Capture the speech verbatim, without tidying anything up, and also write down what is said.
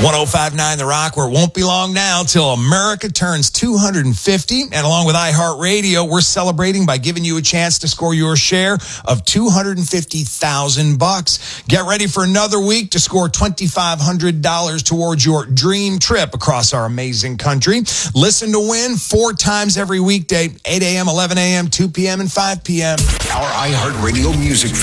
one oh five point nine The Rock, where it won't be long now till America turns two hundred fifty. And along with iHeartRadio, we're celebrating by giving you a chance to score your share of two hundred fifty thousand bucks. Get ready for another week to score twenty-five hundred dollars towards your dream trip across our amazing country. Listen to win four times every weekday, eight a.m., eleven a.m., two p.m., and five p.m. Our iHeartRadio music